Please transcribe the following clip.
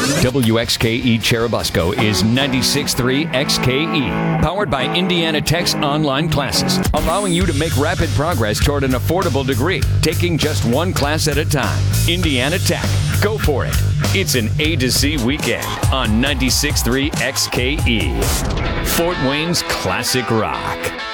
WXKE Cherubusco is 96.3 XKE, powered by Indiana Tech's online classes, allowing you to make rapid progress toward an affordable degree, taking just one class at a time. Indiana Tech. Go for it. It's an A to C weekend on 96.3 XKE. Fort Wayne's classic rock.